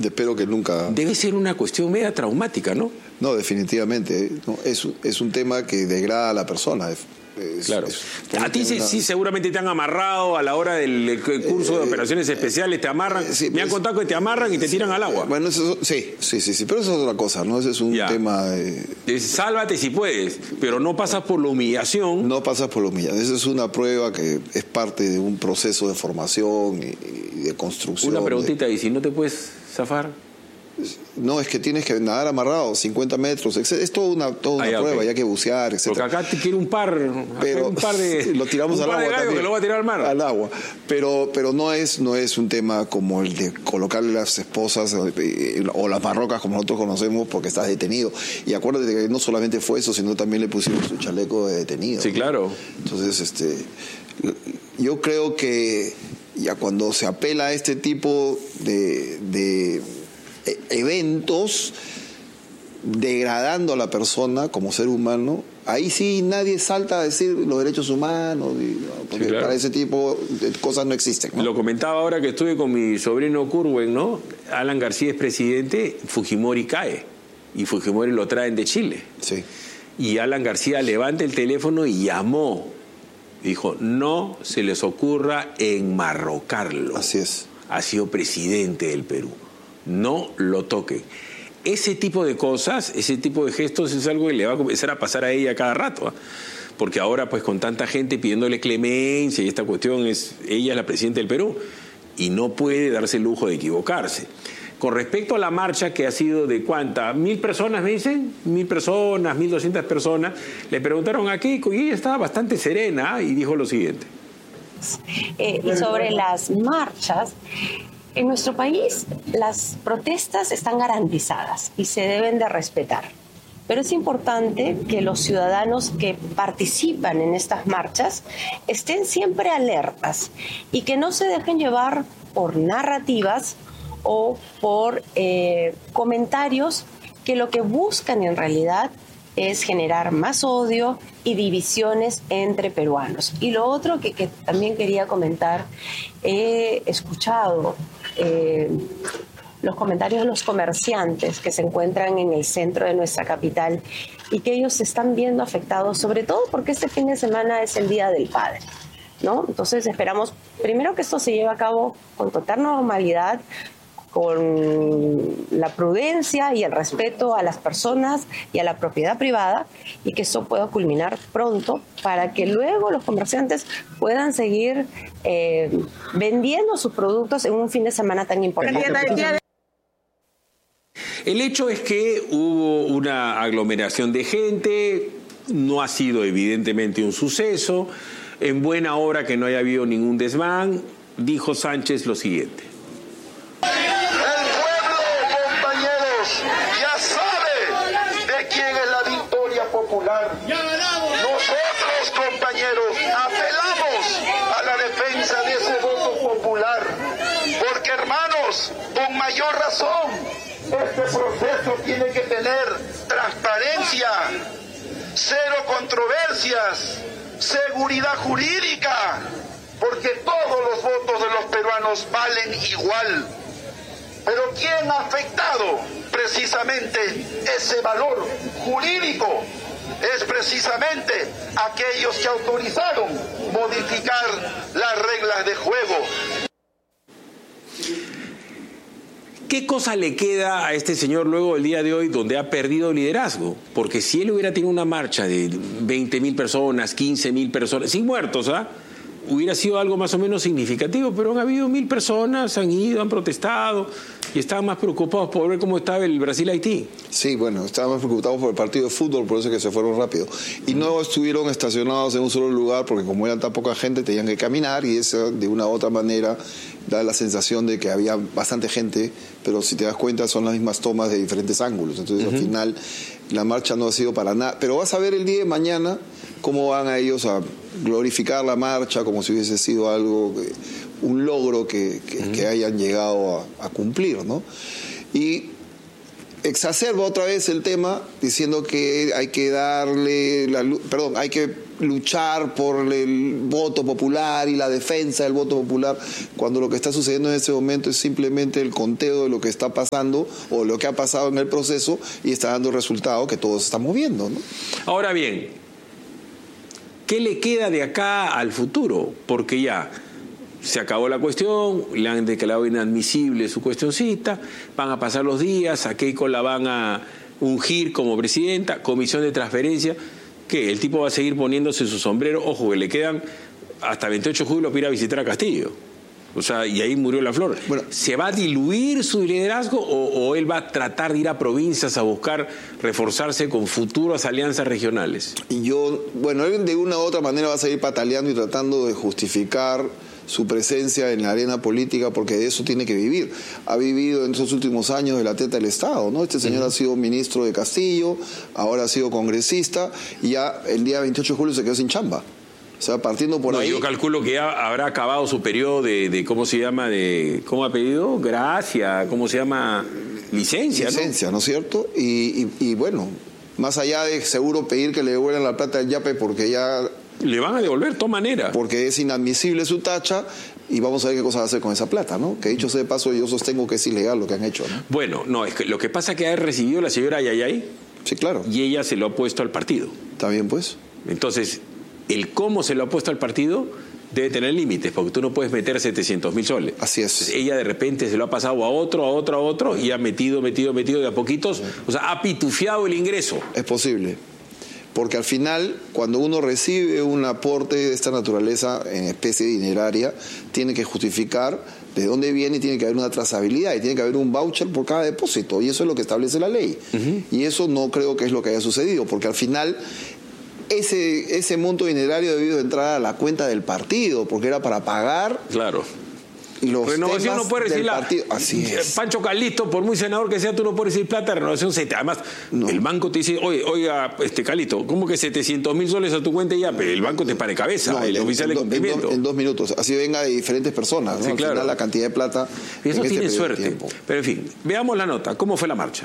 Espero que nunca... Debe ser una cuestión media traumática, ¿no? No, definitivamente. No, es un tema que degrada a la persona. Claro. A ti sí, seguramente te han amarrado a la hora del curso de operaciones especiales, te amarran. Sí, me han contado que te amarran y te tiran al agua. Bueno, eso, sí, pero eso es otra cosa, ¿no? Ese es un tema... Sálvate si puedes, pero no pasas por la humillación. No pasas por la humillación. Esa es una prueba que es parte de un proceso de formación y de construcción. Una preguntita, ¿y si no te puedes zafar? No, es que tienes que nadar amarrado 50 metros, es toda una prueba, y hay que bucear, etc. Porque acá te quiere un par de... Lo tiramos al agua también, que lo va a tirar al mar. Al agua. Pero no es un tema como el de colocarle las esposas o las marrocas como nosotros conocemos porque estás detenido. Y acuérdate que no solamente fue eso, sino también le pusieron su chaleco de detenido. Sí, claro. Entonces, yo creo que ya cuando se apela a este tipo de eventos degradando a la persona como ser humano, ahí sí nadie salta a decir los derechos humanos, porque sí, claro, para ese tipo de cosas no existen, ¿no? Lo comentaba ahora que estuve con mi sobrino Curwen, ¿no? Alan García es presidente, Fujimori cae y Fujimori lo traen de Chile. Sí. Y Alan García levanta el teléfono y llamó, dijo, no se les ocurra enmarrocarlo. Así es. Ha sido presidente del Perú. No lo toquen. Ese tipo de cosas, ese tipo de gestos es algo que le va a comenzar a pasar a ella cada rato, ¿eh? Porque ahora pues con tanta gente pidiéndole clemencia y esta cuestión ella es la presidenta del Perú y no puede darse el lujo de equivocarse. Con respecto a la marcha que ha sido de ¿cuántas? 1.000 personas, me dicen, 1.000 personas, 1.200 personas, le preguntaron a Keiko y ella estaba bastante serena y dijo lo siguiente. Y sobre las marchas, en nuestro país las protestas están garantizadas y se deben de respetar. Pero es importante que los ciudadanos que participan en estas marchas estén siempre alertas y que no se dejen llevar por narrativas o por comentarios que lo que buscan en realidad es generar más odio y divisiones entre peruanos. Y lo otro que también quería comentar, he escuchado los comentarios de los comerciantes que se encuentran en el centro de nuestra capital y que ellos se están viendo afectados, sobre todo porque este fin de semana es el Día del Padre, ¿no? Entonces esperamos primero que esto se lleve a cabo con total normalidad, con la prudencia y el respeto a las personas y a la propiedad privada, y que esto pueda culminar pronto para que luego los comerciantes puedan seguir vendiendo sus productos en un fin de semana tan importante. El hecho es que hubo una aglomeración de gente, no ha sido evidentemente un suceso, en buena hora que no haya habido ningún desmán. Dijo Sánchez lo siguiente. Nosotros, compañeros, apelamos a la defensa de ese voto popular, porque, hermanos, con mayor razón, este proceso tiene que tener transparencia, cero controversias, seguridad jurídica, porque todos los votos de los peruanos valen igual. Pero ¿quién ha afectado precisamente ese valor jurídico? Es precisamente aquellos que autorizaron modificar las reglas de juego. ¿Qué cosa le queda a este señor luego del día de hoy donde ha perdido liderazgo? Porque si él hubiera tenido una marcha de 20.000 personas, 15.000 personas, sin muertos, hubiera sido algo más o menos significativo, pero han habido 1.000 personas, han ido, han protestado y estaban más preocupados por ver cómo estaba el Brasil-Haití. Sí, bueno, estaban más preocupados por el partido de fútbol, por eso es que se fueron rápido. Y no estuvieron estacionados en un solo lugar, porque como era tan poca gente, tenían que caminar, y eso de una u otra manera da la sensación de que había bastante gente, pero si te das cuenta son las mismas tomas de diferentes ángulos. Entonces al final la marcha no ha sido para nada. Pero vas a ver el día de mañana cómo van a ellos a glorificar la marcha como si hubiese sido algo, un logro que hayan llegado a cumplir, ¿no? Y exacerba otra vez el tema diciendo que hay que darle hay que luchar por el voto popular y la defensa del voto popular, cuando lo que está sucediendo en este momento es simplemente el conteo de lo que está pasando o lo que ha pasado en el proceso y está dando el resultado que todos estamos viendo, ¿no? Ahora bien, ¿qué le queda de acá al futuro? Porque ya se acabó la cuestión, le han declarado inadmisible su cuestioncita, van a pasar los días, a Keiko la van a ungir como presidenta, comisión de transferencia, que el tipo va a seguir poniéndose su sombrero, ojo, que le quedan hasta 28 de julio para ir a visitar a Castillo. O sea, y ahí murió la flor. Bueno, ¿se va a diluir su liderazgo o él va a tratar de ir a provincias a buscar reforzarse con futuras alianzas regionales? Y él de una u otra manera va a seguir pataleando y tratando de justificar su presencia en la arena política, porque de eso tiene que vivir. Ha vivido en esos últimos años de la teta del Estado, ¿no? Este señor ha sido ministro de Castillo, ahora ha sido congresista, y ya el día 28 de julio se quedó sin chamba. O sea, partiendo por ahí... Yo calculo que ya habrá acabado su periodo de ¿cómo se llama? ¿Cómo ha pedido? Gracia, ¿cómo se llama? Licencia, ¿no es cierto? Y bueno, más allá de seguro pedir que le devuelvan la plata del yape, porque ya... Le van a devolver de todas maneras. Porque es inadmisible su tacha, y vamos a ver qué cosa va a hacer con esa plata, ¿no? Que dicho sea de paso, yo sostengo que es ilegal lo que han hecho, ¿no? Bueno, no, es que lo que pasa es que ha recibido la señora Ayayay. Sí, claro. Y ella se lo ha puesto al partido. Está bien, pues. Entonces, el cómo se lo ha puesto al partido debe tener límites, porque tú no puedes meter 700.000 soles. Así es. Entonces, ella de repente se lo ha pasado a otro, y ha metido de a poquitos. O sea, ha pitufiado el ingreso. Es posible. Porque al final, cuando uno recibe un aporte de esta naturaleza en especie dineraria, tiene que justificar de dónde viene y tiene que haber una trazabilidad y tiene que haber un voucher por cada depósito. Y eso es lo que establece la ley. Y eso no creo que es lo que haya sucedido, porque al final ese monto dinerario debido entrar a la cuenta del partido, porque era para pagar... Claro. Los Renovación no puede recibir Así es. Pancho Calixto, por muy senador que sea, tú no puedes recibir plata de renovación. Además, el banco te dice, oiga, Calixto, ¿cómo que 700.000 soles a tu cuenta y ya? Pero el banco te para de cabeza, el oficial de cumplimiento. En 2 minutos. Así venga de diferentes personas, ¿no? Sí, claro. Al final, la cantidad de plata... Y eso tiene suerte. Pero en fin, veamos la nota. ¿Cómo fue la marcha?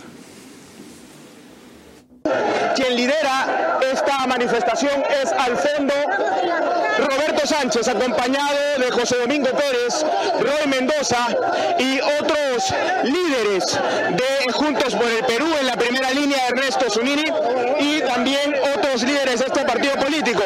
Quien lidera esta manifestación es al fondo Roberto Sánchez, acompañado de José Domingo Pérez, Roy Mendoza y otros líderes de Juntos por el Perú, en la primera línea Ernesto Zunini, y también otros líderes de este partido político.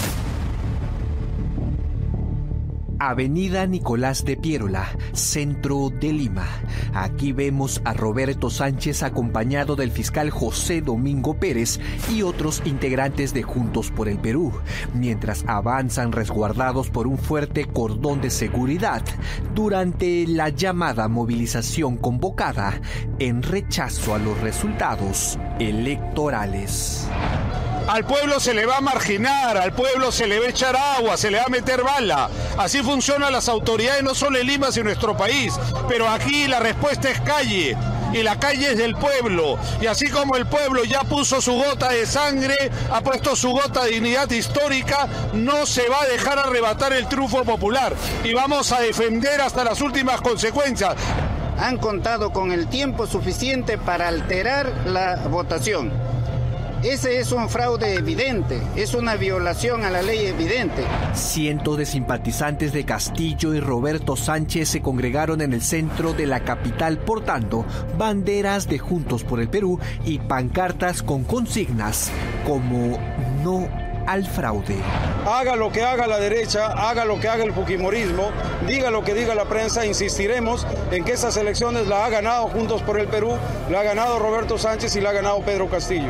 Avenida Nicolás de Piérola, centro de Lima. Aquí vemos a Roberto Sánchez acompañado del fiscal José Domingo Pérez y otros integrantes de Juntos por el Perú, mientras avanzan resguardados por un fuerte cordón de seguridad durante la llamada movilización convocada en rechazo a los resultados electorales. Al pueblo se le va a marginar, al pueblo se le va a echar agua, se le va a meter bala. Así funcionan las autoridades, no solo en Lima, sino en nuestro país. Pero aquí la respuesta es calle, y la calle es del pueblo. Y así como el pueblo ya puso su gota de sangre, ha puesto su gota de dignidad histórica, no se va a dejar arrebatar el triunfo popular. Y vamos a defender hasta las últimas consecuencias. Han contado con el tiempo suficiente para alterar la votación. Ese es un fraude evidente, es una violación a la ley evidente. Cientos de simpatizantes de Castillo y Roberto Sánchez se congregaron en el centro de la capital portando banderas de Juntos por el Perú y pancartas con consignas como "No al fraude". Haga lo que haga la derecha, haga lo que haga el fujimorismo, diga lo que diga la prensa, insistiremos en que esas elecciones la ha ganado Juntos por el Perú, la ha ganado Roberto Sánchez y la ha ganado Pedro Castillo.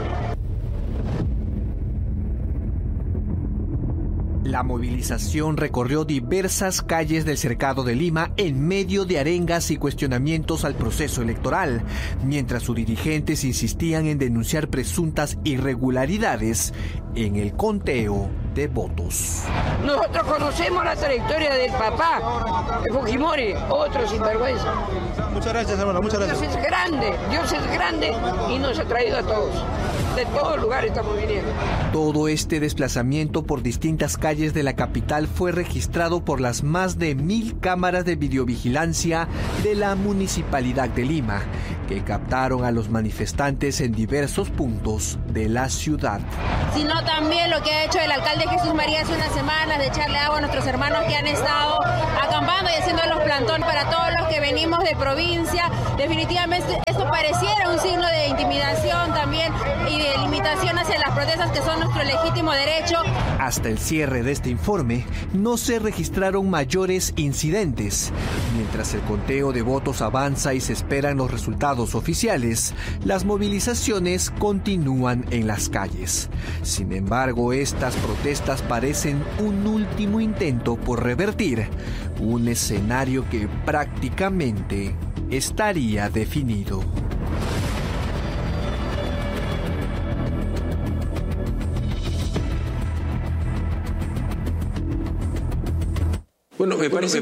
La movilización recorrió diversas calles del cercado de Lima en medio de arengas y cuestionamientos al proceso electoral, mientras sus dirigentes insistían en denunciar presuntas irregularidades en el conteo de votos. Nosotros conocemos la trayectoria del papá, de Fujimori, otro sinvergüenza. Muchas gracias, hermano, muchas gracias. Dios es grande y nos ha traído a todos. De todo lugar estamos viniendo. Todo este desplazamiento por distintas calles de la capital fue registrado por las más de 1000 cámaras de videovigilancia de la Municipalidad de Lima, que captaron a los manifestantes en diversos puntos de la ciudad. Sino también lo que ha hecho el alcalde Jesús María hace unas semanas, de echarle agua a nuestros hermanos que han estado acampando y haciendo los plantones para todos los que venimos de provincia. Definitivamente esto pareciera un signo de intimidación también y de limitación hacia las protestas, que son nuestro legítimo derecho. Hasta el cierre de este informe no se registraron mayores incidentes. Mientras el conteo de votos avanza y se esperan los resultados oficiales, las movilizaciones continúan en las calles. Sin embargo, estas protestas parecen un último intento por revertir un escenario que prácticamente estaría definido. Bueno, me parece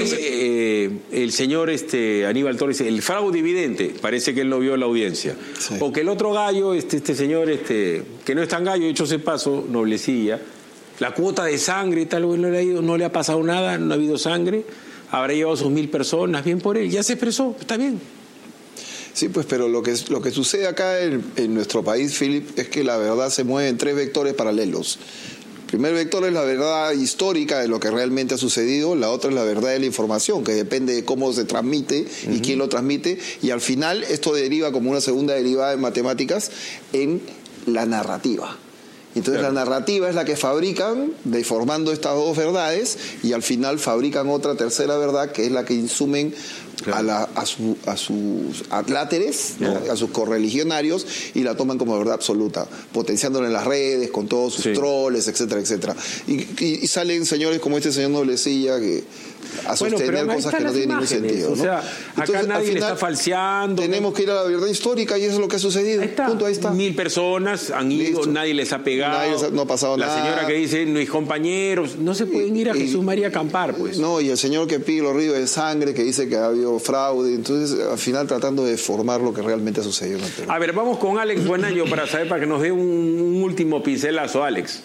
el señor Aníbal Torres, el fraude evidente, parece que él lo vio en la audiencia. Sí. O que el otro gallo, este señor, que no es tan gallo, dicho ese paso, Noblecilla, la cuota de sangre y tal, no le ha pasado nada, no ha habido sangre, habrá llevado sus 1000 personas, bien por él, ya se expresó, está bien. Sí, pues, pero lo que sucede acá en nuestro país, Philip, es que la verdad se mueve en 3 vectores paralelos. El primer vector es la verdad histórica de lo que realmente ha sucedido, la otra es la verdad de la información, que depende de cómo se transmite y quién lo transmite, y al final esto deriva como una segunda derivada en matemáticas en la narrativa. Entonces la narrativa es la que fabrican, deformando estas 2 verdades, y al final fabrican otra tercera verdad, que es la que insumen a sus adláteres, ¿no? A sus correligionarios, y la toman como verdad absoluta, potenciándola en las redes, con todos sus troles, etcétera, etcétera. Y salen señores como este señor Noblecilla a sostener cosas que no tienen ningún sentido, ¿no? O sea, entonces, acá nadie le está falseando. Tenemos que ir a la verdad histórica y eso es lo que ha sucedido. Ahí está. 1000 personas han ido, nadie les ha pegado. No ha pasado nada. La señora que dice, mis compañeros, no se pueden ir a Jesús María a acampar, pues. No, y el señor que pide los ríos de sangre, que dice que ha habido fraude, entonces al final tratando de formar lo que realmente ha sucedido en el Perú. A ver, vamos con Alex Buenaño para que nos dé un último pincelazo, Alex.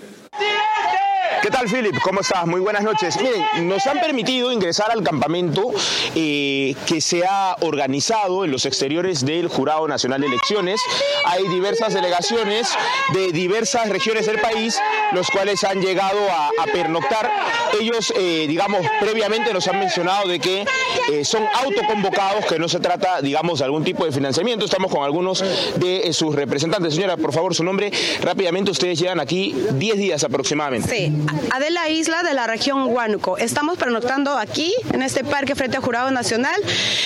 ¿Qué tal, Philip? ¿Cómo estás? Muy buenas noches. Miren, nos han permitido ingresar al campamento que se ha organizado en los exteriores del Jurado Nacional de Elecciones. Hay diversas delegaciones de diversas regiones del país, los cuales han llegado a pernoctar. Ellos, previamente nos han mencionado de que son autoconvocados, que no se trata, de algún tipo de financiamiento. Estamos con algunos de sus representantes. Señora, por favor, su nombre. Rápidamente, ustedes llegan aquí 10 días aproximadamente. Sí. Adela Isla, de la región Huánuco. Estamos pernoctando aquí, en este parque frente al Jurado Nacional.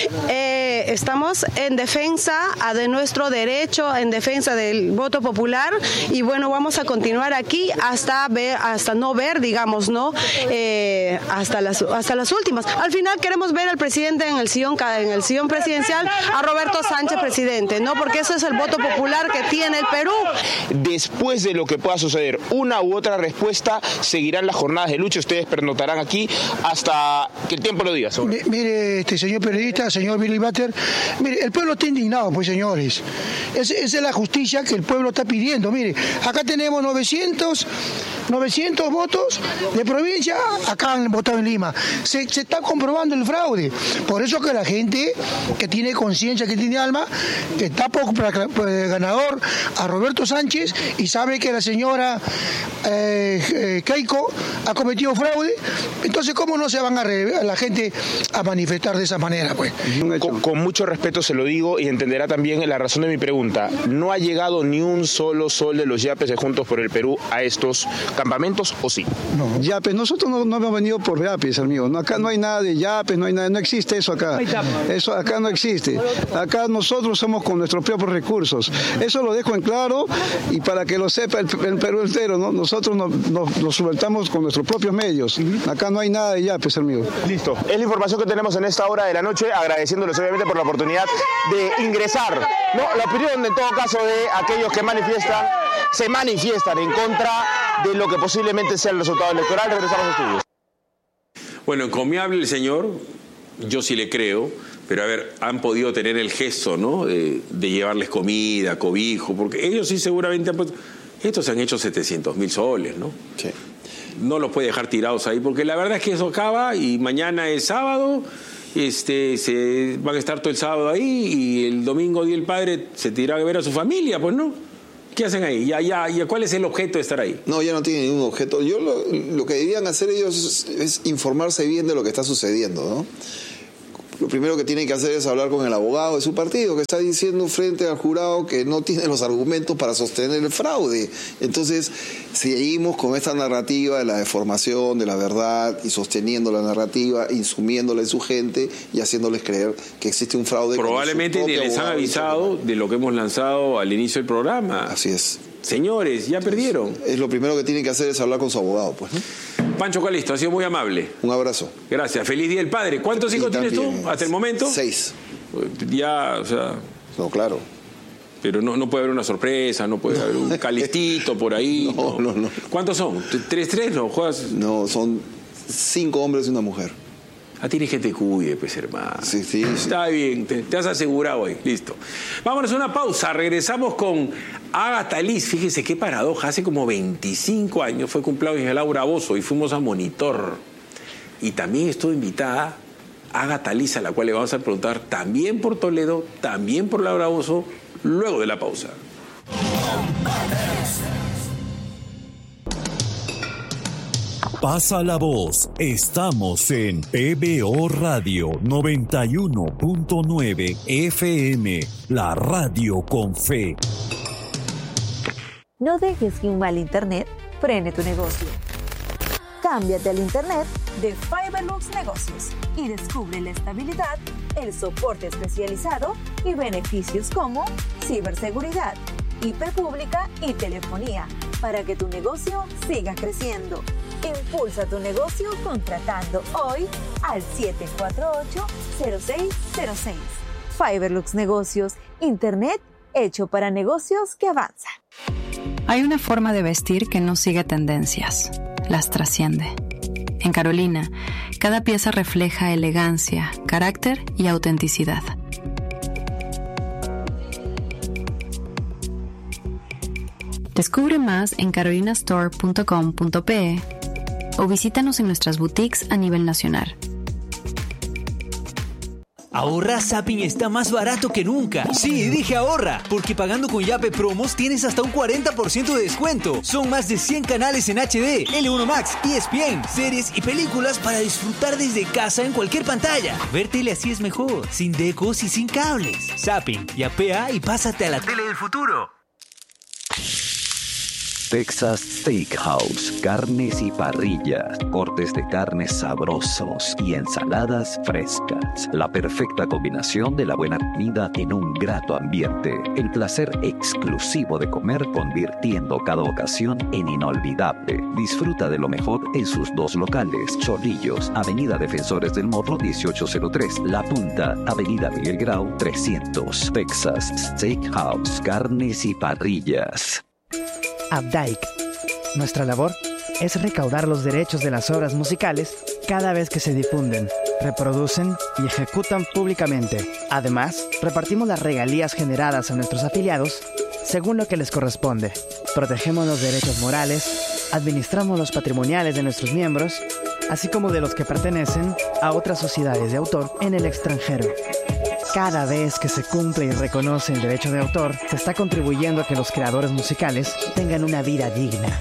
Estamos en defensa de nuestro derecho, en defensa del voto popular, y bueno, vamos a continuar aquí hasta no ver, hasta las últimas. Al final queremos ver al presidente en el sillón presidencial, a Roberto Sánchez presidente, ¿no? Porque eso es el voto popular que tiene el Perú. Después de lo que pueda suceder, una u otra respuesta, seguirán las jornadas de lucha. Ustedes pernoctarán aquí hasta que el tiempo lo diga. Mire, señor periodista, señor Billy Butter, mire, el pueblo está indignado, pues, señores. Esa es la justicia que el pueblo está pidiendo. Mire, acá tenemos 900 votos de provincia, acá han votado en Lima. Se está comprobando el fraude. Por eso que la gente que tiene conciencia, que tiene alma, que está por ganador a Roberto Sánchez y sabe que la señora Keiko ha cometido fraude, entonces ¿cómo no se van a la gente a manifestar de esa manera, pues? Con mucho respeto se lo digo, y entenderá también la razón de mi pregunta. ¿No ha llegado ni un solo sol de los yapes de Juntos por el Perú a estos campamentos, o sí? No. Yapes, nosotros no hemos venido por yapes, amigo. No, acá no hay nada de yapes, no hay nada, no existe eso acá. Eso acá no existe. Acá nosotros somos con nuestros propios recursos. Eso lo dejo en claro, y para que lo sepa el Perú entero, ¿no? Nosotros nos subvertamos con nuestros propios medios. Acá no hay nada de yapes, amigo. Listo. Es la información que tenemos en esta hora de la noche, agradeciéndoles obviamente por la oportunidad de ingresar. No, la opinión en todo caso de aquellos que se manifiestan en contra de lo que posiblemente sea el resultado electoral. Regresamos a estudios. Bueno, encomiable el señor, yo sí le creo, Pero a ver, han podido tener el gesto, ¿no? De llevarles comida, cobijo, porque ellos sí seguramente han puesto... Estos se han hecho 700.000 soles, ¿no? Sí. No los puede dejar tirados ahí, porque la verdad es que eso acaba y mañana es sábado, se van a estar todo el sábado ahí y el domingo Día del Padre se tira a ver a su familia, pues, ¿no? ¿Qué hacen ahí? Ya, ¿cuál es el objeto de estar ahí? No, ya no tienen ningún objeto. Lo que deberían hacer ellos es informarse bien de lo que está sucediendo, ¿no? Lo primero que tienen que hacer es hablar con el abogado de su partido, que está diciendo frente al jurado que no tiene los argumentos para sostener el fraude. Entonces, seguimos con esta narrativa de la deformación, de la verdad, y sosteniendo la narrativa, insumiéndola en su gente y haciéndoles creer que existe un fraude. Probablemente ni les han avisado de lo que hemos lanzado al inicio del programa. Así es. Señores, ya perdieron. Es lo primero que tienen que hacer es hablar con su abogado, pues, ¿no? Pancho Calisto, ha sido muy amable. Un abrazo. Gracias. Feliz Día del Padre. ¿Cuántos hijos tienes tú hasta el momento? 6. Ya, o sea... No, claro. Pero no puede haber una sorpresa, no puede haber un calistito por ahí. No. ¿Cuántos son? ¿3? ¿No juegas? No, son 5 hombres y una mujer. Tienes gente que cuide, pues, hermano. Sí. Está bien, te has asegurado ahí. Listo. Vámonos a una pausa. Regresamos con Ágata Liz. Fíjese qué paradoja. Hace como 25 años fue cumpleaños de Laura Bozzo y fuimos a Monitor. Y también estuvo invitada Ágata Liz, a la cual le vamos a preguntar también por Toledo, también por Laura Bozzo, luego de la pausa. Pasa la voz, estamos en PBO Radio 91.9 FM, la radio con fe. No dejes que un mal internet frene tu negocio. Cámbiate al internet de Fiberlux Negocios y descubre la estabilidad, el soporte especializado y beneficios como ciberseguridad, IP pública y telefonía para que tu negocio siga creciendo. Impulsa tu negocio contratando hoy al 748-0606. Fiberlux Negocios, internet hecho para negocios que avanzan. Hay una forma de vestir que no sigue tendencias, las trasciende. En Carolina, cada pieza refleja elegancia, carácter y autenticidad. Descubre más en carolinastore.com.pe o visítanos en nuestras boutiques a nivel nacional. Ahorra, Zapping está más barato que nunca. Sí, dije ahorra, porque pagando con Yape Promos tienes hasta un 40% de descuento. Son más de 100 canales en HD, L1 Max, ESPN, series y películas para disfrutar desde casa en cualquier pantalla. Ver tele así es mejor, sin decos y sin cables. Zapping, yapea y pásate a la tele del futuro. Texas Steakhouse, carnes y parrillas, cortes de carnes sabrosos y ensaladas frescas. La perfecta combinación de la buena comida en un grato ambiente. El placer exclusivo de comer convirtiendo cada ocasión en inolvidable. Disfruta de lo mejor en sus 2 locales. Chorrillos, Avenida Defensores del Morro 1803. La Punta, Avenida Miguel Grau 300. Texas Steakhouse, carnes y parrillas. Updike. Nuestra labor es recaudar los derechos de las obras musicales cada vez que se difunden, reproducen y ejecutan públicamente. Además, repartimos las regalías generadas a nuestros afiliados según lo que les corresponde. Protegemos los derechos morales, administramos los patrimoniales de nuestros miembros, así como de los que pertenecen a otras sociedades de autor en el extranjero. Cada vez que se cumple y reconoce el derecho de autor, se está contribuyendo a que los creadores musicales tengan una vida digna.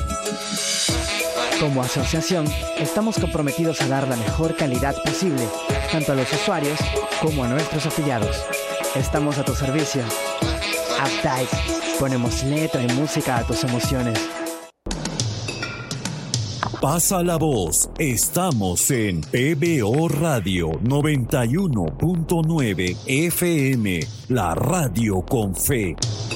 Como asociación, estamos comprometidos a dar la mejor calidad posible, tanto a los usuarios como a nuestros afiliados. Estamos a tu servicio. Updike. Ponemos letra y música a tus emociones. Pasa la voz, estamos en PBO Radio 91.9 FM, la radio con fe.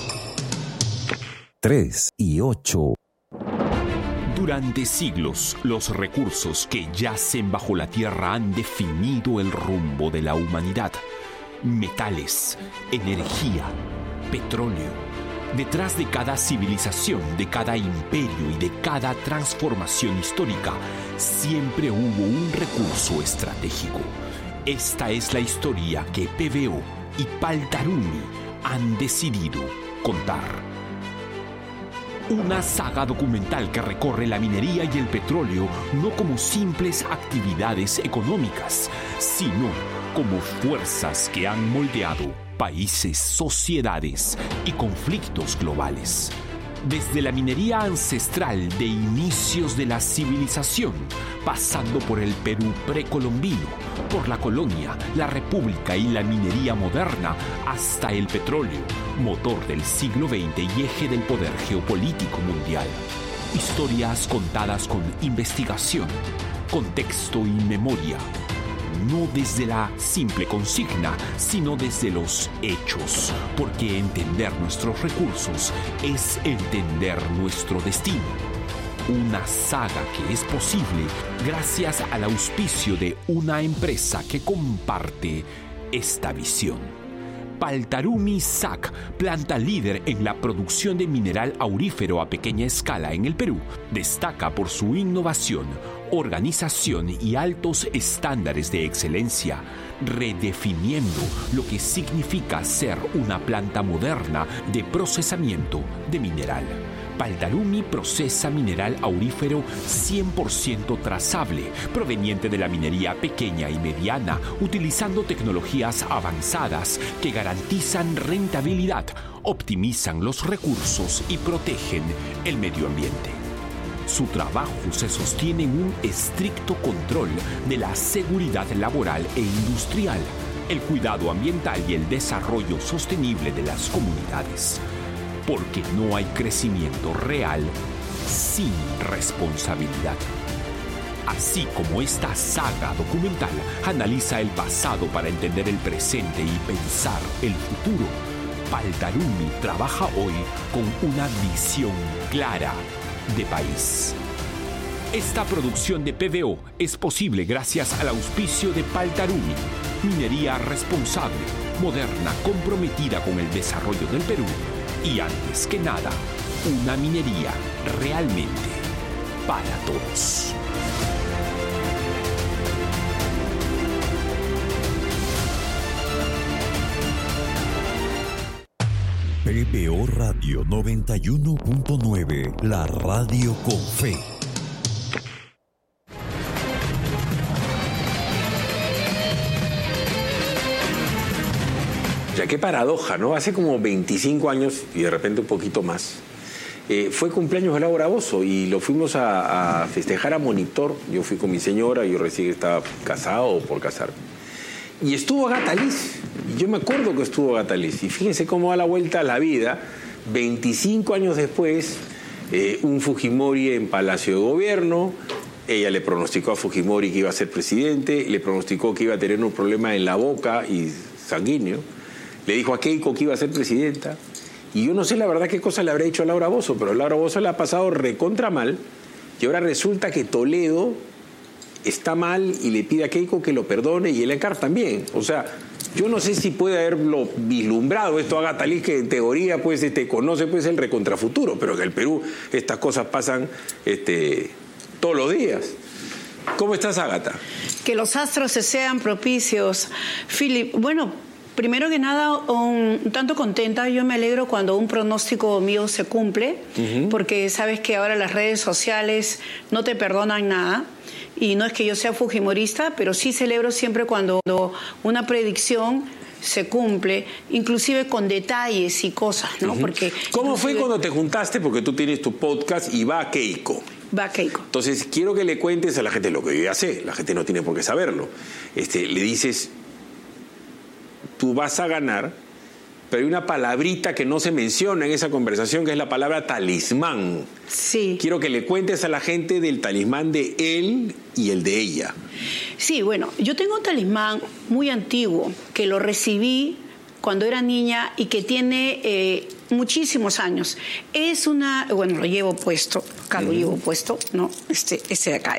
3 y 8. Durante siglos, los recursos que yacen bajo la tierra han definido el rumbo de la humanidad. Metales, energía, petróleo. Detrás de cada civilización, de cada imperio y de cada transformación histórica, siempre hubo un recurso estratégico. Esta es la historia que PBO y Paltarumi han decidido contar. Una saga documental que recorre la minería y el petróleo no como simples actividades económicas, sino como fuerzas que han moldeado países, sociedades y conflictos globales. Desde la minería ancestral de inicios de la civilización, pasando por el Perú precolombino, por la colonia, la república y la minería moderna, hasta el petróleo, motor del siglo XX y eje del poder geopolítico mundial. Historias contadas con investigación, contexto y memoria. No desde la simple consigna, sino desde los hechos, porque entender nuestros recursos es entender nuestro destino. Una saga que es posible gracias al auspicio de una empresa que comparte esta visión. Paltarumi SAC, planta líder en la producción de mineral aurífero a pequeña escala en el Perú, destaca por su innovación, organización y altos estándares de excelencia, redefiniendo lo que significa ser una planta moderna de procesamiento de mineral. Paltarumi procesa mineral aurífero 100% trazable, proveniente de la minería pequeña y mediana, utilizando tecnologías avanzadas que garantizan rentabilidad, optimizan los recursos y protegen el medio ambiente. Su trabajo se sostiene en un estricto control de la seguridad laboral e industrial, el cuidado ambiental y el desarrollo sostenible de las comunidades. Porque no hay crecimiento real sin responsabilidad. Así como esta saga documental analiza el pasado para entender el presente y pensar el futuro, Paltarumi trabaja hoy con una visión clara de país. Esta producción de PBO es posible gracias al auspicio de Paltarumi, minería responsable, moderna, comprometida con el desarrollo del Perú y, antes que nada, una minería realmente para todos. PBO Radio 91.9, la radio con fe. Ya qué paradoja, ¿no? Hace como 25 años, y de repente un poquito más, fue cumpleaños de Laura Bozzo y lo fuimos a festejar a Monitor. Yo fui con mi señora, yo recién estaba casado o por casarme. Y estuvo Agatha Liz. Y yo me acuerdo que estuvo Agatha Liz. Y fíjense cómo da la vuelta a la vida. 25 años después, un Fujimori en Palacio de Gobierno. Ella le pronosticó a Fujimori que iba a ser presidente, le pronosticó que iba a tener un problema en la boca y sanguíneo. Le dijo a Keiko que iba a ser presidenta. Y yo no sé la verdad qué cosa le habrá hecho a Laura Bozzo, pero Laura Bozzo le ha pasado recontra mal. Y ahora resulta que Toledo está mal y le pide a Keiko que lo perdone y el Encar también. O sea, yo no sé si puede haberlo vislumbrado esto a Agatha Liz, que en teoría pues conoce pues el recontrafuturo, pero que en el Perú estas cosas pasan todos los días. ¿Cómo estás, Agatha? Que los astros se sean propicios. Philip, bueno, primero que nada, un tanto contenta. Yo me alegro cuando un pronóstico mío se cumple, porque sabes que ahora las redes sociales no te perdonan nada. Y no es que yo sea fujimorista, pero sí celebro siempre cuando una predicción se cumple, inclusive con detalles y cosas, ¿no? Porque ¿cómo fue cuando te juntaste? Porque tú tienes tu podcast y va Keiko. Va Keiko. Entonces, quiero que le cuentes a la gente lo que yo ya sé. La gente no tiene por qué saberlo. Le dices, tú vas a ganar, pero hay una palabrita que no se menciona en esa conversación, que es la palabra talismán. Sí. Quiero que le cuentes a la gente del talismán de él y el de ella. Sí, bueno, yo tengo un talismán muy antiguo que lo recibí cuando era niña y que tiene muchísimos años. Es una, bueno, lo llevo puesto, acá lo llevo puesto, ¿no? Este de acá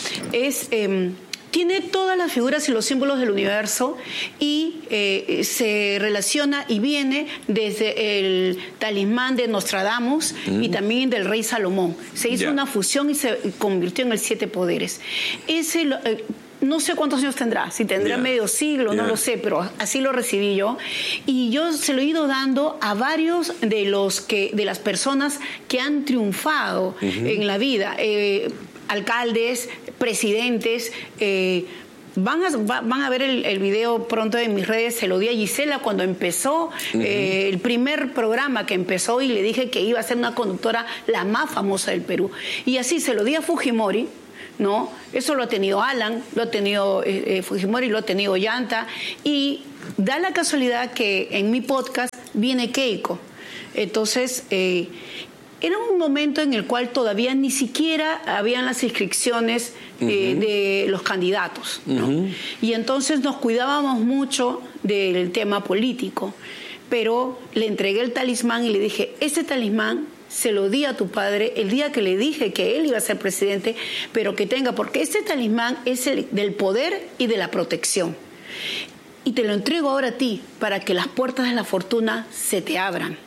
tiene todas las figuras y los símbolos del universo y se relaciona y viene desde el talismán de Nostradamus y también del rey Salomón. Se hizo una fusión y se convirtió en el 7 poderes. no sé cuántos años tendrá, si tendrá medio siglo, no lo sé, pero así lo recibí yo. Y yo se lo he ido dando a varios de las personas que han triunfado en la vida, alcaldes, presidentes. Van a ver el video pronto en mis redes. Se lo di a Gisela cuando empezó el primer programa que empezó, y le dije que iba a ser una conductora la más famosa del Perú. Y así se lo di a Fujimori, ¿no? Eso lo ha tenido Alan, lo ha tenido Fujimori, lo ha tenido Ollanta, y da la casualidad que en mi podcast viene Keiko. Entonces, era un momento en el cual todavía ni siquiera habían las inscripciones de los candidatos, ¿no? Y entonces nos cuidábamos mucho del tema político, pero le entregué el talismán y le dije, ese talismán se lo di a tu padre el día que le dije que él iba a ser presidente, pero que tenga, porque ese talismán es el del poder y de la protección. Y te lo entrego ahora a ti, para que las puertas de la fortuna se te abran.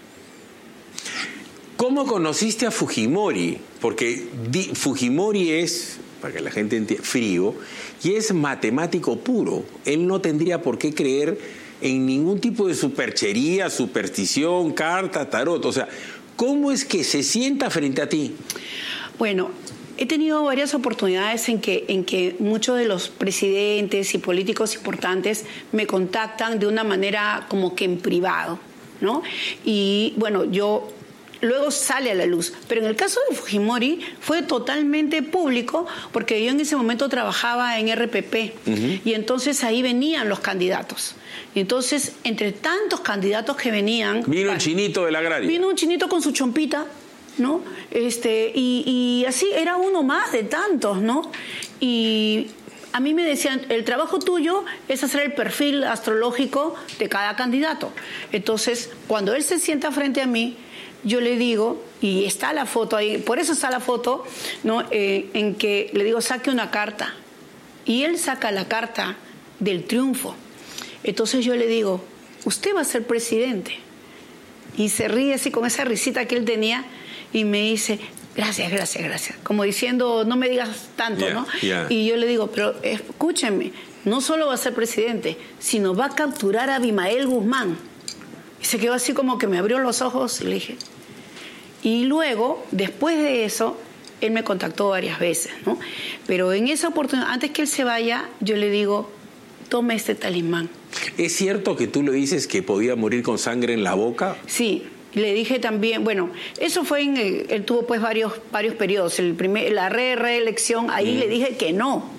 ¿Cómo conociste a Fujimori? Porque Fujimori es, para que la gente entienda, frío, y es matemático puro. Él no tendría por qué creer en ningún tipo de superchería, superstición, carta, tarot. O sea, ¿cómo es que se sienta frente a ti? Bueno, he tenido varias oportunidades en que muchos de los presidentes y políticos importantes me contactan de una manera como que en privado, ¿no? Y bueno, luego sale a la luz. Pero en el caso de Fujimori fue totalmente público, porque yo en ese momento trabajaba en RPP y entonces ahí venían los candidatos. Y entonces, entre tantos candidatos que venían... Vino un chinito del agrario. Vino un chinito con su chompita, ¿no? Y así era uno más de tantos, ¿no? Y a mí me decían, el trabajo tuyo es hacer el perfil astrológico de cada candidato. Entonces, cuando él se sienta frente a mí, yo le digo, y está la foto ahí, por eso está la foto, ¿no? En que le digo, saque una carta. Y él saca la carta del triunfo. Entonces yo le digo, usted va a ser presidente. Y se ríe así con esa risita que él tenía y me dice, gracias, gracias, gracias. Como diciendo, no me digas tanto, ¿no? Y yo le digo, pero escúchenme, no solo va a ser presidente, sino va a capturar a Abimael Guzmán. Y se quedó así como que me abrió los ojos y le dije. Y luego, después de eso, él me contactó varias veces, ¿no? Pero en esa oportunidad, antes que él se vaya, yo le digo, tome este talismán. ¿Es cierto que tú le dices que podía morir con sangre en la boca? Sí, le dije también, bueno, eso fue él tuvo pues varios periodos. La reelección, ahí le dije que no.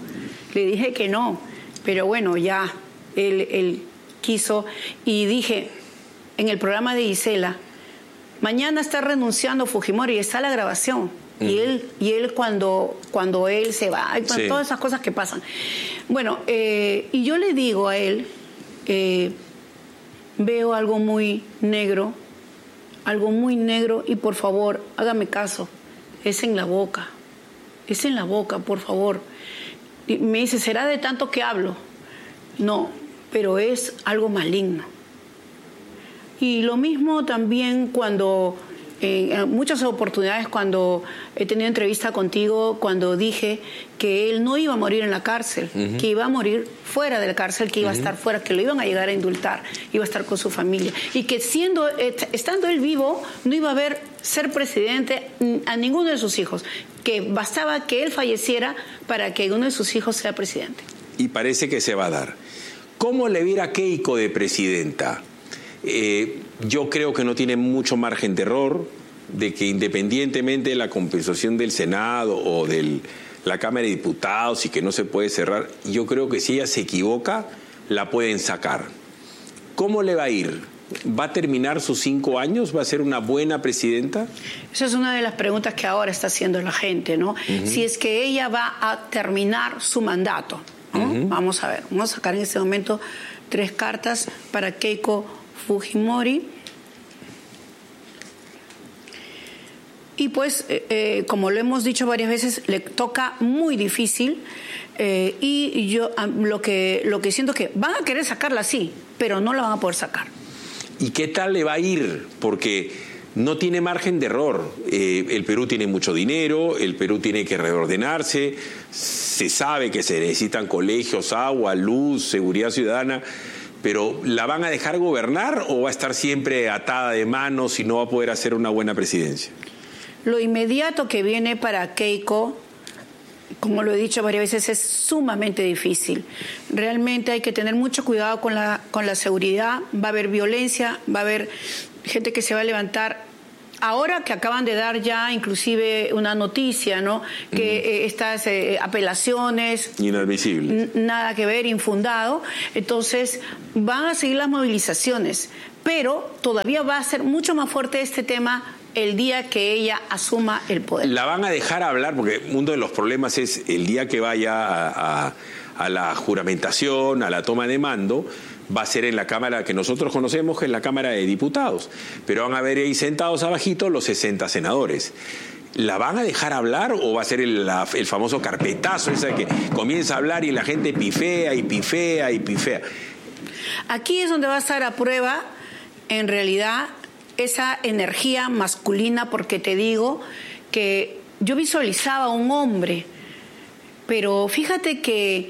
Pero bueno, ya él quiso, y dije, en el programa de Gisela, mañana está renunciando Fujimori, y está la grabación. Y él cuando él se va, todas esas cosas que pasan. Bueno, y yo le digo a él, veo algo muy negro, y por favor, hágame caso, es en la boca, por favor. Y me dice, ¿será de tanto que hablo? No, pero es algo maligno. Y lo mismo también cuando, en muchas oportunidades cuando he tenido entrevista contigo, cuando dije que él no iba a morir en la cárcel, que iba a morir fuera de la cárcel, que iba a estar fuera, que lo iban a llegar a indultar, iba a estar con su familia. Y que estando él vivo, no iba a ser presidente a ninguno de sus hijos, que bastaba que él falleciera para que uno de sus hijos sea presidente. Y parece que se va a dar. ¿Cómo le viera Keiko de presidenta? Yo creo que no tiene mucho margen de error, de que independientemente de la compensación del Senado o de la Cámara de Diputados y que no se puede cerrar, yo creo que si ella se equivoca, la pueden sacar. ¿Cómo le va a ir? ¿Va a terminar sus 5 años? ¿Va a ser una buena presidenta? Esa es una de las preguntas que ahora está haciendo la gente, ¿no? Si es que ella va a terminar su mandato, ¿no? Vamos a ver, vamos a sacar en este momento 3 cartas para Keiko Fujimori. Y pues, como lo hemos dicho varias veces, le toca muy difícil, y yo lo que siento que van a querer sacarla, sí, pero no la van a poder sacar. ¿Y qué tal le va a ir? Porque no tiene margen de error. El Perú tiene mucho dinero, el Perú tiene que reordenarse, se sabe que se necesitan colegios, agua, luz, seguridad ciudadana, pero ¿la van a dejar gobernar o va a estar siempre atada de manos y no va a poder hacer una buena presidencia? Lo inmediato que viene para Keiko, como lo he dicho varias veces, es sumamente difícil. Realmente hay que tener mucho cuidado con la seguridad. Va a haber violencia, va a haber gente que se va a levantar. Ahora que acaban de dar ya inclusive una noticia, ¿no? Que estas apelaciones... Inadmisible. Nada que ver, infundado. Entonces van a seguir las movilizaciones. Pero todavía va a ser mucho más fuerte este tema el día que ella asuma el poder. La van a dejar hablar, porque uno de los problemas es el día que vaya a la juramentación, a la toma de mando, va a ser en la Cámara que nosotros conocemos, que es la Cámara de Diputados. Pero van a ver ahí sentados abajito los 60 senadores. ¿La van a dejar hablar o va a ser el famoso carpetazo ese que comienza a hablar y la gente pifea y pifea y pifea? Aquí es donde va a estar a prueba, en realidad, esa energía masculina, porque te digo que yo visualizaba a un hombre, pero fíjate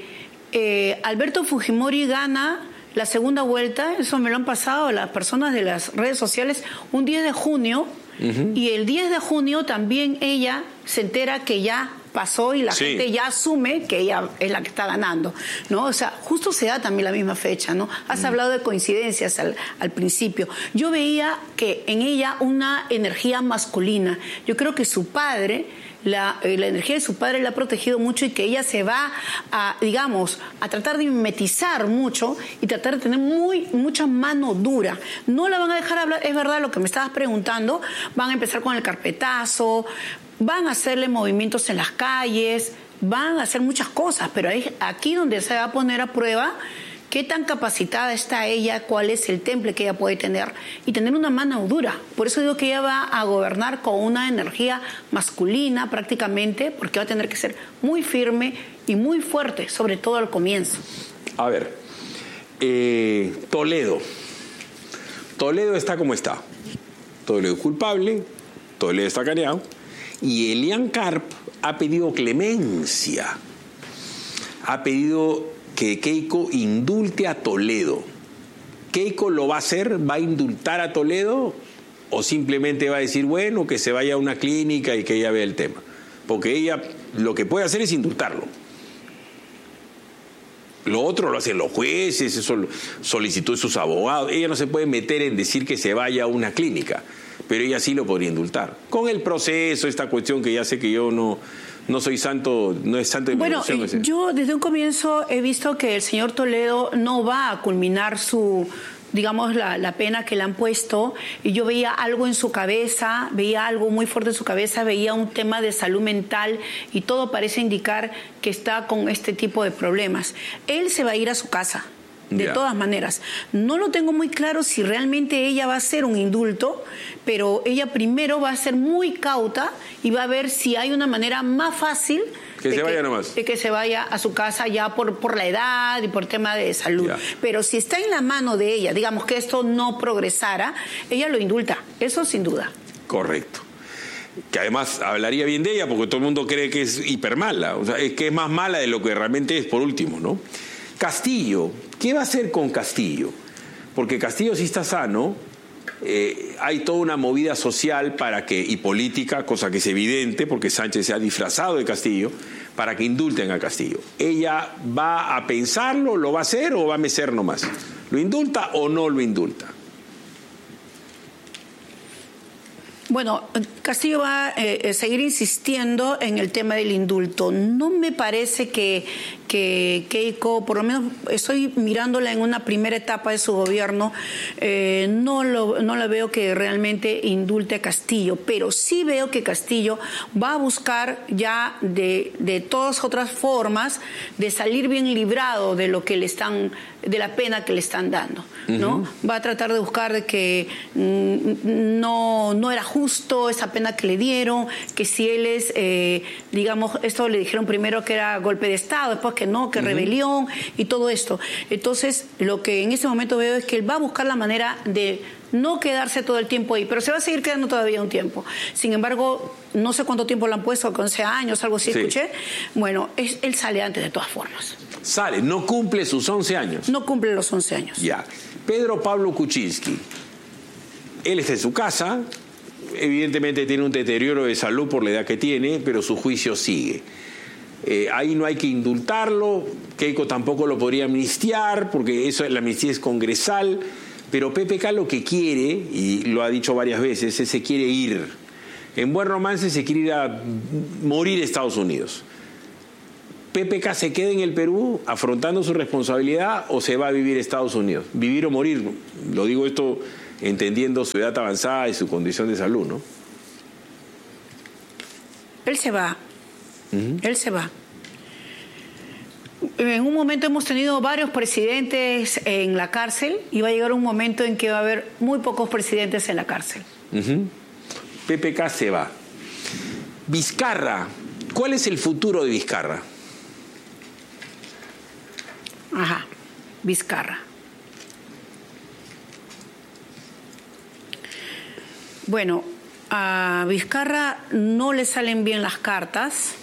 que Alberto Fujimori gana la segunda vuelta, eso me lo han pasado las personas de las redes sociales, un 10 de junio, y el 10 de junio también ella se entera que ya pasó y la gente ya asume que ella es la que está ganando, ¿no? O sea, justo se da también la misma fecha, ¿no? Has hablado de coincidencias al principio. Yo veía que en ella una energía masculina. Yo creo que su padre, la energía de su padre la ha protegido mucho y que ella se va a, digamos, a tratar de mimetizar mucho y tratar de tener mucha mano dura. No la van a dejar hablar, es verdad lo que me estabas preguntando, van a empezar con el carpetazo, van a hacerle movimientos en las calles, van a hacer muchas cosas, pero es aquí donde se va a poner a prueba qué tan capacitada está ella, cuál es el temple que ella puede tener y tener una mano dura. Por eso digo que ella va a gobernar con una energía masculina prácticamente, porque va a tener que ser muy firme y muy fuerte, sobre todo al comienzo. A ver, Toledo está como está. Toledo es culpable, Toledo está caneado. Y Elian Carp ha pedido clemencia, ha pedido que Keiko indulte a Toledo. ¿Keiko lo va a hacer? ¿Va a indultar a Toledo? ¿O simplemente va a decir, bueno, que se vaya a una clínica y que ella vea el tema? Porque ella lo que puede hacer es indultarlo. Lo otro lo hacen los jueces, eso solicitud de sus abogados. Ella no se puede meter en decir que se vaya a una clínica, pero ella sí lo podría indultar. Con el proceso, esta cuestión que ya sé que yo no soy santo, no es santo de mi devoción. Bueno, yo desde un comienzo he visto que el señor Toledo no va a culminar su, digamos, la pena que le han puesto, y yo veía algo en su cabeza, veía algo muy fuerte en su cabeza, veía un tema de salud mental y todo parece indicar que está con este tipo de problemas. Él se va a ir a su casa. De todas maneras, no lo tengo muy claro si realmente ella va a hacer un indulto, pero ella primero va a ser muy cauta y va a ver si hay una manera más fácil de que se vaya a su casa ya por la edad y por tema de salud. Pero si está en la mano de ella, digamos que esto no progresara, ella lo indulta, eso sin duda. Correcto. Que además hablaría bien de ella porque todo el mundo cree que es hiper mala, o sea, es que es más mala de lo que realmente es, por último, ¿no? Castillo, ¿qué va a hacer con Castillo? Porque Castillo sí está sano, hay toda una movida social y política, cosa que es evidente porque Sánchez se ha disfrazado de Castillo, para que indulten a Castillo. ¿Ella va a pensarlo, lo va a hacer o va a mecer nomás? ¿Lo indulta o no lo indulta? Bueno, Castillo va a seguir insistiendo en el tema del indulto. No me parece que Keiko, por lo menos estoy mirándola en una primera etapa de su gobierno, no la veo que realmente indulte a Castillo, pero sí veo que Castillo va a buscar ya de todas otras formas de salir bien librado de lo que de la pena que le están dando, ¿no? Va a tratar de buscar de que no era justo esa pena que le dieron, que si él es, digamos, esto le dijeron primero que era golpe de Estado, después que no, que rebelión y todo esto. Entonces, lo que en este momento veo es que él va a buscar la manera de no quedarse todo el tiempo ahí, pero se va a seguir quedando todavía un tiempo. Sin embargo, no sé cuánto tiempo le han puesto, 11 años, algo así, escuché. Bueno, él sale antes de todas formas. Sale, no cumple sus 11 años. No cumple los 11 años. Ya. Pedro Pablo Kuczynski, él está en su casa, evidentemente tiene un deterioro de salud por la edad que tiene, pero su juicio sigue. Ahí no hay que indultarlo, Keiko tampoco lo podría amnistiar, porque eso, la amnistía es congresal, pero PPK lo que quiere, y lo ha dicho varias veces, es se quiere ir. En Buen Romance se quiere ir a morir a Estados Unidos. ¿PPK se queda en el Perú afrontando su responsabilidad o se va a vivir a Estados Unidos? Vivir o morir, lo digo esto entendiendo su edad avanzada y su condición de salud, ¿no? Él se va. Él se va. En un momento hemos tenido varios presidentes en la cárcel y va a llegar un momento en que va a haber muy pocos presidentes en la cárcel. PPK se va. Vizcarra, ¿cuál es el futuro de Vizcarra? Ajá, Vizcarra. Bueno, a Vizcarra no le salen bien las cartas.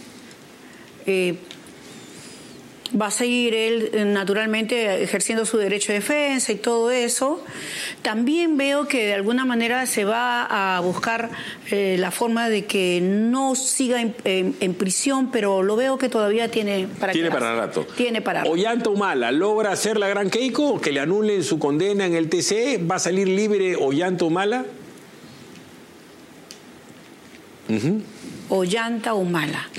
Va a seguir él naturalmente ejerciendo su derecho de defensa y todo eso. También veo que de alguna manera se va a buscar la forma de que no siga en prisión, pero lo veo que todavía tiene para rato. Tiene para rato. Ollanta Humala, ¿logra hacer la gran Keiko o que le anulen su condena en el TCE? ¿Va a salir libre Ollanta Humala? Ollanta Humala.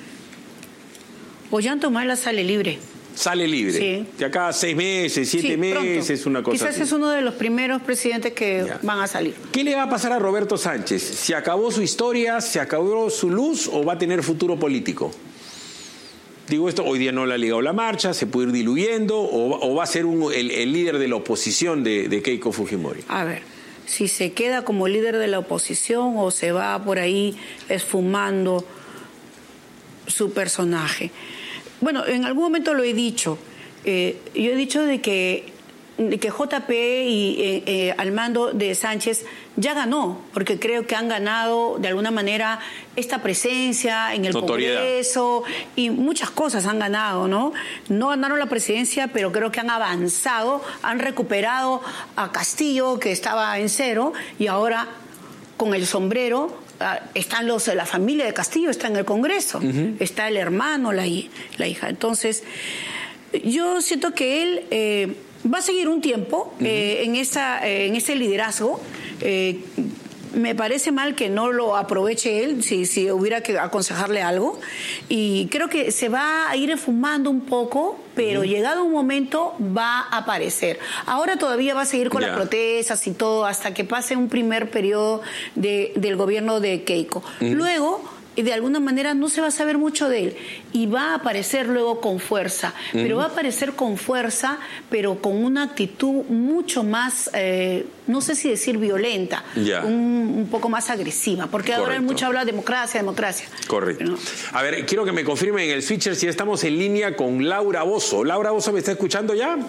Ollanta Humala sale libre. Sale libre. Sí. De acá 6 meses, 7 meses, una cosa Quizás así. es uno de los primeros presidentes que van a salir. ¿Qué le va a pasar a Roberto Sánchez? ¿Se acabó su historia? ¿Se acabó su luz? ¿O va a tener futuro político? Digo esto, hoy día no le ha ligado la marcha, se puede ir diluyendo, o va a ser el líder de la oposición de Keiko Fujimori. A ver, si se queda como líder de la oposición o se va por ahí esfumando su personaje. Bueno, en algún momento lo he dicho. Yo he dicho de que JP y al mando de Sánchez ya ganó, porque creo que han ganado de alguna manera esta presencia en el Congreso y muchas cosas han ganado, ¿no? No ganaron la presidencia, pero creo que han avanzado, han recuperado a Castillo, que estaba en 0, y ahora con el sombrero están la familia de Castillo, está en el Congreso, está el hermano, la hija. Entonces, yo siento que él va a seguir un tiempo en ese liderazgo. Me parece mal que no lo aproveche él, si hubiera que aconsejarle algo. Y creo que se va a ir esfumando un poco, pero llegado un momento va a aparecer. Ahora todavía va a seguir con las protestas y todo hasta que pase un primer periodo del gobierno de Keiko. Luego, de alguna manera no se va a saber mucho de él y va a aparecer luego con fuerza, pero va a aparecer con fuerza, pero con una actitud mucho más, no sé si decir violenta, un poco más agresiva, porque ahora mucho habla de democracia. Correcto. Pero, a ver, quiero que me confirmen en el switcher si estamos en línea con Laura Bozzo. Laura Bozzo, ¿me está escuchando ya?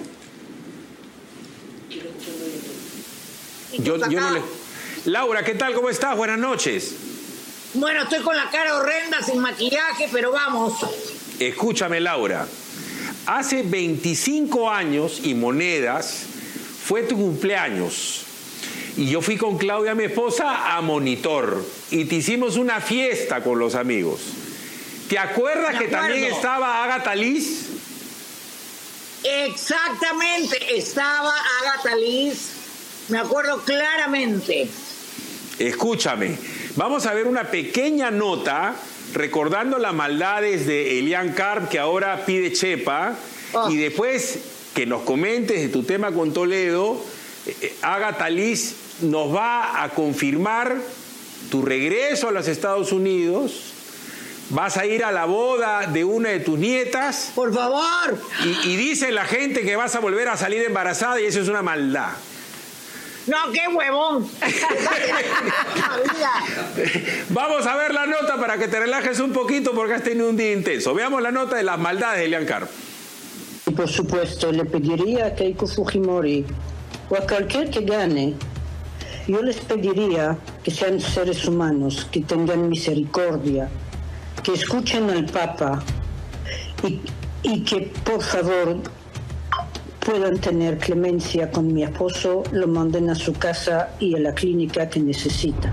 Yo no le... Laura, ¿qué tal? ¿Cómo estás? Buenas noches. Bueno, estoy con la cara horrenda, sin maquillaje, pero vamos. Escúchame, Laura. Hace 25 años y monedas fue tu cumpleaños. Y yo fui con Claudia, mi esposa, a Monitor. Y te hicimos una fiesta con los amigos. ¿Te acuerdas que también estaba Agatha Liz? Exactamente, estaba Agatha Liz. Me acuerdo claramente. Escúchame, vamos a ver una pequeña nota recordando las maldades de Elian Carp, que ahora pide chepa, y después que nos comentes de tu tema con Toledo. Agatha Liz nos va a confirmar tu regreso a los Estados Unidos. Vas a ir a la boda de una de tus nietas. ¡Por favor! Y dice la gente que vas a volver a salir embarazada y eso es una maldad. No, qué huevón. Vamos a ver la nota para que te relajes un poquito porque has tenido un día intenso. Veamos la nota de las maldades de Elian Carp. Por supuesto, le pediría a Keiko Fujimori o a cualquier que gane Yo les pediría que sean seres humanos, que tengan misericordia, que escuchen al Papa y que por favor puedan tener clemencia con mi esposo, lo manden a su casa y a la clínica que necesita.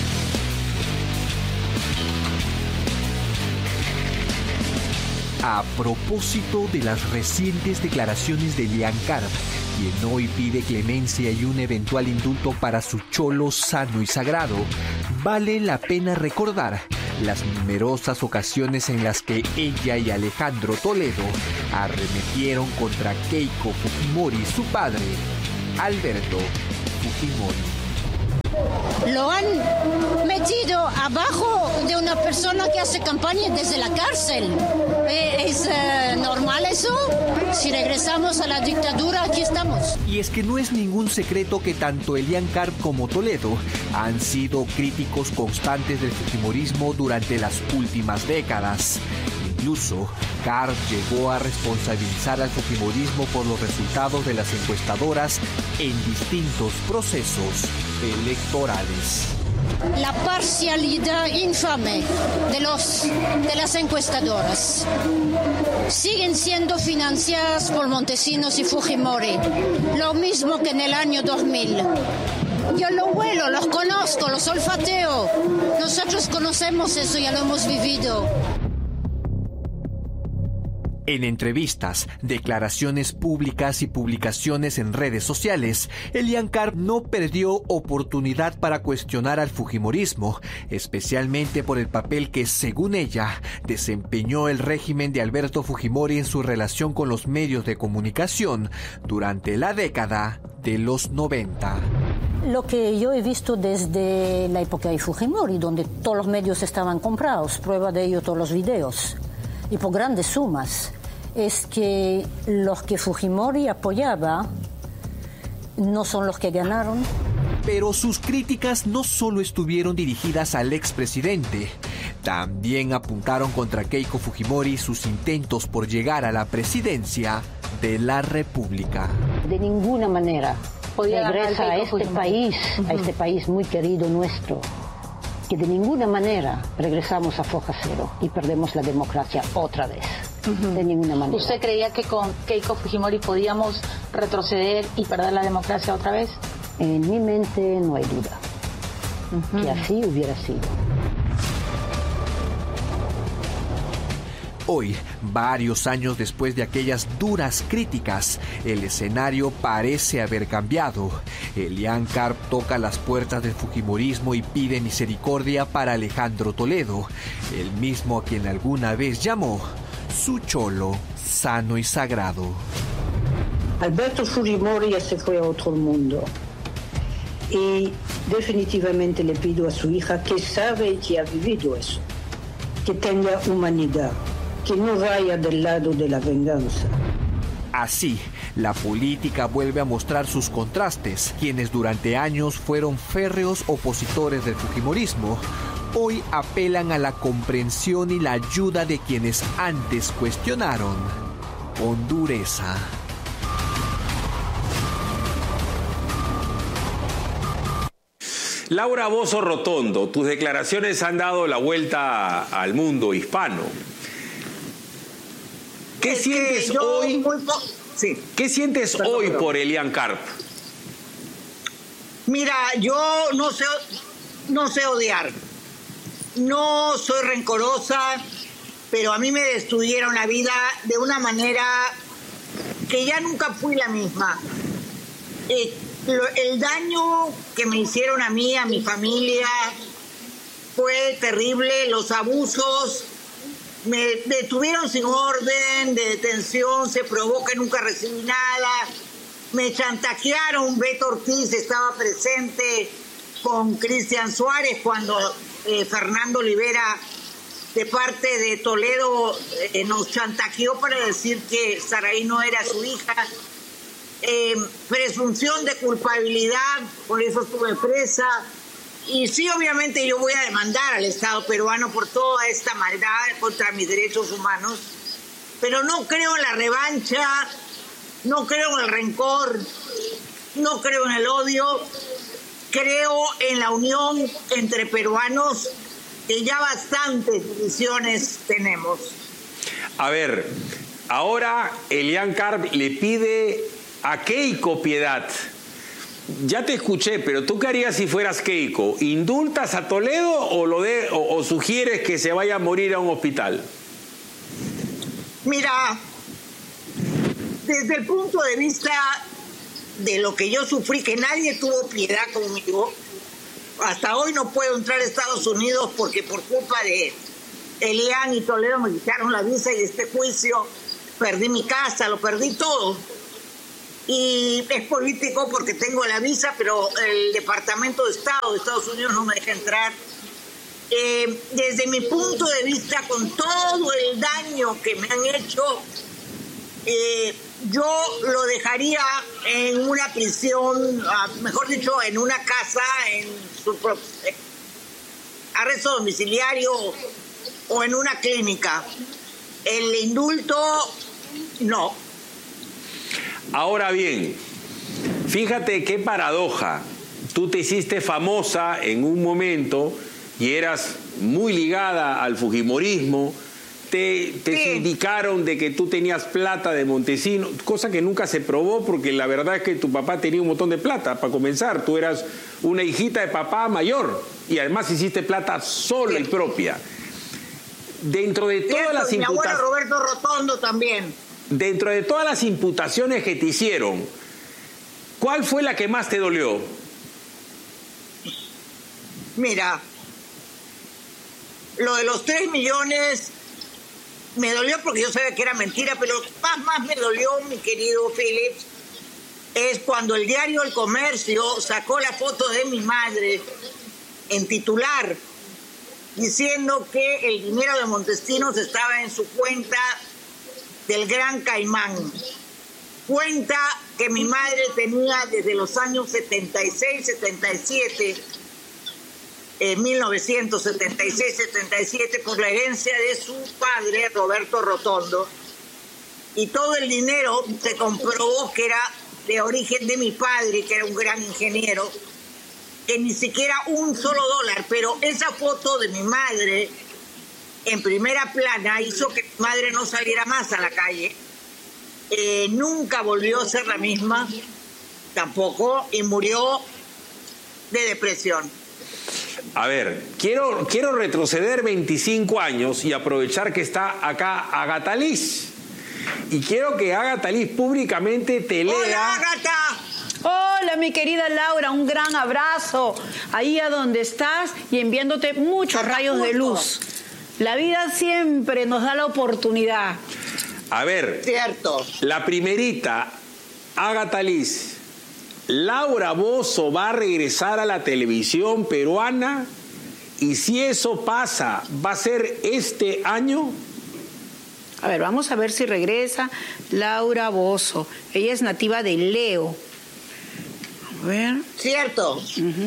A propósito de las recientes declaraciones de Elian Karp, quien hoy pide clemencia y un eventual indulto para su cholo sano y sagrado, vale la pena recordar las numerosas ocasiones en las que ella y Alejandro Toledo arremetieron contra Keiko Fujimori, su padre, Alberto Fujimori. Lo han metido abajo de una persona que hace campaña desde la cárcel. ¿Es normal eso? Si regresamos a la dictadura, aquí estamos. Y es que no es ningún secreto que tanto Elian Karp como Toledo han sido críticos constantes del fujimorismo durante las últimas décadas. Incluso, Karp llegó a responsabilizar al fujimorismo por los resultados de las encuestadoras en distintos procesos electorales. La parcialidad infame de las encuestadoras. Siguen siendo financiadas por Montesinos y Fujimori, lo mismo que en el año 2000. Yo lo huelo, los conozco, los olfateo. Nosotros conocemos eso, ya lo hemos vivido. En entrevistas, declaraciones públicas y publicaciones en redes sociales, Elian Karp no perdió oportunidad para cuestionar al fujimorismo, especialmente por el papel que, según ella, desempeñó el régimen de Alberto Fujimori en su relación con los medios de comunicación durante la década de los 90. Lo que yo he visto desde la época de Fujimori, donde todos los medios estaban comprados, prueba de ello todos los videos, y por grandes sumas, es que los que Fujimori apoyaba no son los que ganaron. Pero sus críticas no solo estuvieron dirigidas al expresidente, también apuntaron contra Keiko Fujimori sus intentos por llegar a la presidencia de la República. De ninguna manera regresa a este país muy querido nuestro, que de ninguna manera regresamos a foja cero y perdemos la democracia otra vez. De ninguna manera. ¿Usted creía que con Keiko Fujimori podíamos retroceder y perder la democracia otra vez? En mi mente no hay duda que así hubiera sido. Hoy, varios años después de aquellas duras críticas, el escenario parece haber cambiado. Elian Karp toca las puertas del fujimorismo y pide misericordia para Alejandro Toledo, el mismo a quien alguna vez llamó su cholo sano y sagrado. Alberto Fujimori ya se fue a otro mundo y definitivamente le pido a su hija, que sabe que ha vivido eso, que tenga humanidad, que no vaya del lado de la venganza. Así, la política vuelve a mostrar sus contrastes. Quienes durante años fueron férreos opositores del fujimorismo, hoy apelan a la comprensión y la ayuda de quienes antes cuestionaron con dureza. Laura Bozzo Rotondo, tus declaraciones han dado la vuelta al mundo hispano. ¿Qué sientes hoy? ¿Qué sientes hoy por Elian Karp? Mira, yo no sé odiar. No soy rencorosa, pero a mí me destruyeron la vida de una manera que ya nunca fui la misma. El daño que me hicieron a mí, a mi familia, fue terrible. Los abusos me detuvieron sin orden de detención, se probó que nunca recibí nada. Me chantajearon. Beto Ortiz estaba presente con Cristian Suárez cuando Fernando Olivera, de parte de Toledo, nos chantajeó para decir que Saraí no era su hija. Presunción de culpabilidad, por eso estuve presa. Y sí, obviamente yo voy a demandar al Estado peruano por toda esta maldad contra mis derechos humanos, pero no creo en la revancha, no creo en el rencor, no creo en el odio. creo en la unión entre peruanos, que ya bastantes divisiones tenemos. A ver, ahora Elian Carp le pide a Keiko piedad. Ya te escuché, pero ¿tú qué harías si fueras Keiko? ¿Indultas a Toledo o sugieres que se vaya a morir a un hospital? Mira, desde el punto de vista de lo que yo sufrí, que nadie tuvo piedad conmigo, hasta hoy no puedo entrar a Estados Unidos porque por culpa de Elian y Toledo me quitaron la visa, y de este juicio perdí mi casa, lo perdí todo. Y es político porque tengo la visa, pero el Departamento de Estado de Estados Unidos no me deja entrar. Desde mi punto de vista, con todo el daño que me han hecho, yo lo dejaría en una prisión, mejor dicho, en una casa, en su arresto domiciliario o en una clínica. El indulto, no. Ahora bien, fíjate qué paradoja. Tú te hiciste famosa en un momento y eras muy ligada al fujimorismo. Te indicaron de que tú tenías plata de Montesinos, cosa que nunca se probó porque la verdad es que tu papá tenía un montón de plata. Para comenzar, tú eras una hijita de papá mayor y además hiciste plata sola y propia. Dentro de todas las mi abuelo Roberto Rotondo también. Dentro de todas las imputaciones que te hicieron, ¿cuál fue la que más te dolió? Mira, lo de los 3 millones me dolió porque yo sabía que era mentira, pero lo que más me dolió, mi querido Philip, es cuando el diario El Comercio sacó la foto de mi madre en titular, diciendo que el dinero de Montesinos estaba en su cuenta del Gran Caimán. Cuenta que mi madre tenía desde los años 76, 77, 1976, 77, por la herencia de su padre, Roberto Rotondo, y todo el dinero se comprobó que era de origen de mi padre, que era un gran ingeniero, que ni siquiera un solo dólar, pero esa foto de mi madre en primera plana hizo que mi madre no saliera más a la calle. Nunca volvió a ser la misma, tampoco, y murió de depresión. A ver, quiero retroceder 25 años y aprovechar que está acá Ágata Liz. Y quiero que Ágata Liz públicamente te lea... ¡Hola, Ágata! Hola, mi querida Laura, un gran abrazo ahí a donde estás y enviándote muchos rayos de luz. La vida siempre nos da la oportunidad. A ver, cierto. La primerita, Ágata Liz, ¿Laura Bozzo va a regresar a la televisión peruana? Y si eso pasa, ¿va a ser este año? A ver, vamos a ver si regresa Laura Bozzo. Ella es nativa de Leo. A ver. Cierto.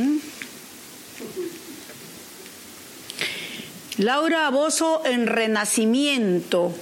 Laura Bozzo en Renacimiento.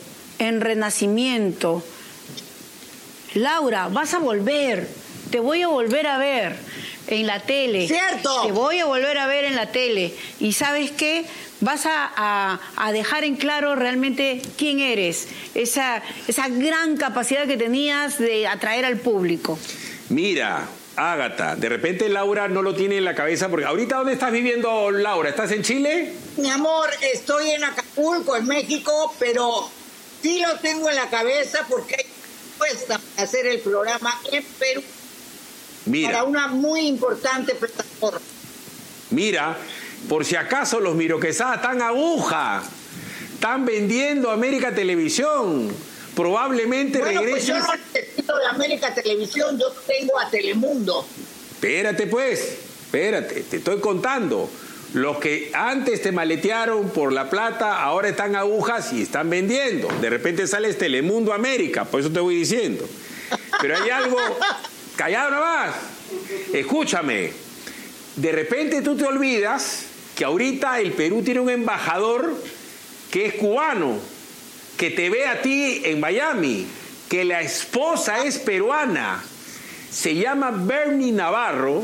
Laura, vas a volver. Te voy a volver a ver en la tele. ¡Cierto! Te voy a volver a ver en la tele. ¿Y sabes qué? Vas a dejar en claro realmente quién eres. Esa gran capacidad que tenías de atraer al público. Mira, Ágata, de repente Laura no lo tiene en la cabeza, porque ahorita ¿dónde estás viviendo, Laura? ¿Estás en Chile? Mi amor, estoy en Acapulco, en México, pero sí lo tengo en la cabeza porque hay propuesta para hacer el programa en Perú. Mira, para una muy importante plataforma. Mira, por si acaso los Miro Quesada están aguja, están vendiendo América Televisión. Probablemente regreses. Pues yo no necesito de América Televisión, yo tengo a Telemundo. Espérate pues, te estoy contando. Los que antes te maletearon por la plata, ahora están agujas y están vendiendo. De repente sales Telemundo América, por eso te voy diciendo. Pero hay algo... Callado nomás. Escúchame. De repente tú te olvidas que ahorita el Perú tiene un embajador que es cubano, que te ve a ti en Miami, que la esposa es peruana. Se llama Bernie Navarro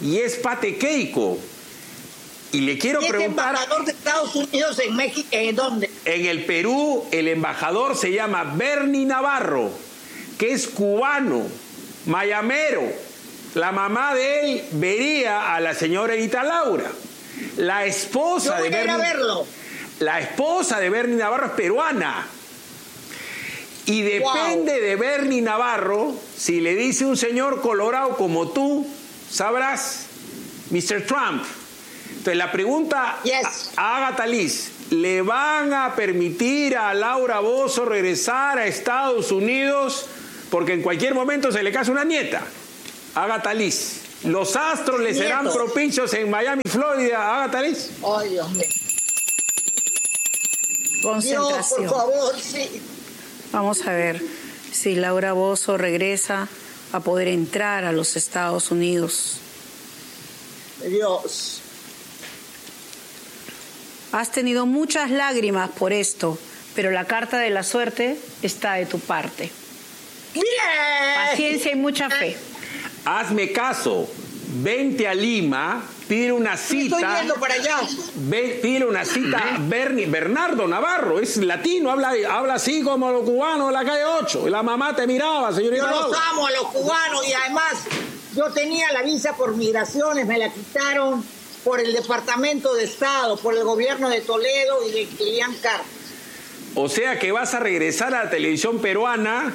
y es Pate Keiko. Y le quiero preguntar... ¿Es embajador de Estados Unidos en México? ¿Dónde? En el Perú, el embajador se llama Bernie Navarro, que es cubano, mayamero. La mamá de él vería a la señora Edita Laura. La esposa de Bernie... verlo. La esposa de Bernie Navarro es peruana. Y depende de Bernie Navarro, si le dice un señor colorado como tú, sabrás, Mr. Trump. Entonces la pregunta a Agatha Liz, ¿le van a permitir a Laura Bozzo regresar a Estados Unidos? Porque en cualquier momento se le casa una nieta. Agatha Liz, ¿los astros le serán propicios en Miami, Florida, a Agatha Liz? Ay, Dios mío. Concentración. Dios, por favor, sí. Vamos a ver si Laura Bozzo regresa a poder entrar a los Estados Unidos. Dios. Has tenido muchas lágrimas por esto, pero la carta de la suerte está de tu parte. ¡Bien! Paciencia y mucha fe. Hazme caso, vente a Lima, pide una cita. Estoy yendo para allá. Pide una cita a Bernardo Navarro, es latino, habla así como los cubanos de la calle 8. La mamá te miraba, señorita. Yo los amo a los cubanos y además yo tenía la visa por migraciones, me la quitaron por el Departamento de Estado, por el gobierno de Toledo y de Kilian Carr. O sea que vas a regresar a la televisión peruana,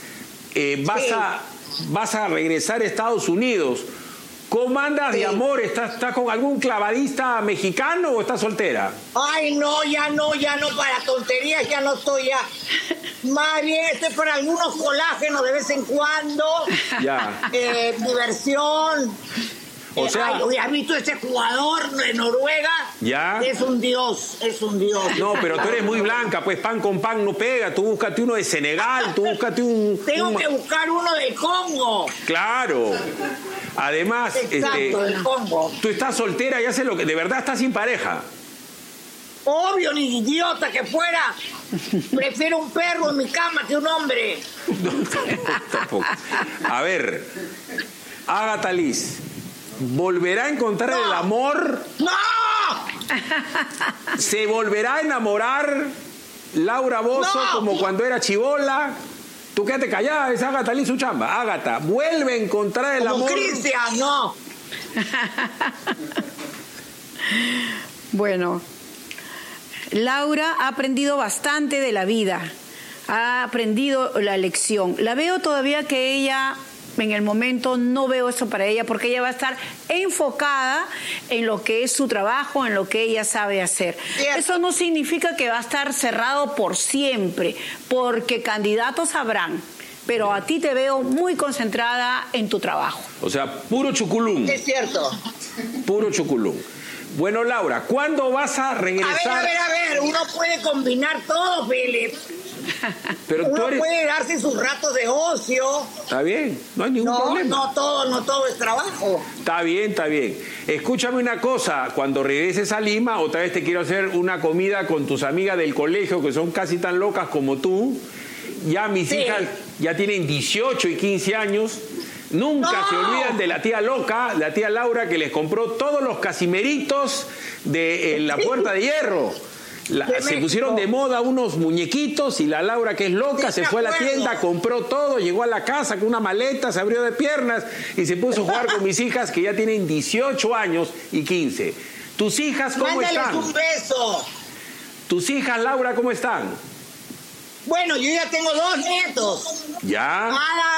vas a regresar a Estados Unidos. ¿Cómo andas de amor? ¿Estás con algún clavadista mexicano o estás soltera? Ay, no, ya no, para tonterías ya no estoy ya. Más bien estoy para algunos colágenos de vez en cuando. Ya. Diversión. O sea, ¿has visto ese jugador de Noruega? Ya. Es un dios. No, pero tú eres muy blanca, pues pan con pan no pega. Tú búscate uno de Senegal, tú búscate Tengo que buscar uno del Congo. Claro. Además, del Congo. Tú estás soltera y haces lo que... De verdad estás sin pareja. Obvio, ni idiota que fuera. Prefiero un perro en mi cama que un hombre. No, tampoco. A ver, Agatha Liz, ¿volverá a encontrar el amor? ¡No! ¿Se volverá a enamorar Laura Bozzo como cuando era chibola? Tú quédate callada, es Agatha Liz su chamba. Agatha, ¿vuelve a encontrar el amor? Cristian, no. Bueno, Laura ha aprendido bastante de la vida, ha aprendido la lección. La veo todavía que ella, en el momento no veo eso para ella, porque ella va a estar enfocada en lo que es su trabajo, en lo que ella sabe hacer. Eso no significa que va a estar cerrado por siempre, porque candidatos habrán, pero a ti te veo muy concentrada en tu trabajo. O sea, puro chuculum. Es cierto. Puro chuculum. Bueno, Laura, ¿cuándo vas a regresar? A ver, uno puede combinar todo, Philip. Pero uno puede darse sus ratos de ocio. Está bien, no hay ningún problema. No todo es trabajo. Está bien. Escúchame una cosa, cuando regreses a Lima, otra vez te quiero hacer una comida con tus amigas del colegio, que son casi tan locas como tú. Ya mis hijas ya tienen 18 y 15 años. Nunca se olvidan de la tía loca, la tía Laura, que les compró todos los casimeritos de la Puerta de Hierro. Se pusieron de moda unos muñequitos y la Laura, que es loca, se fue a la tienda, compró todo, llegó a la casa con una maleta, se abrió de piernas y se puso a jugar con mis hijas, que ya tienen 18 años y 15. ¿Tus hijas cómo están? Mándales un beso. ¿Tus hijas, Laura, cómo están? Bueno, yo ya tengo 2 nietos. ¿Ya?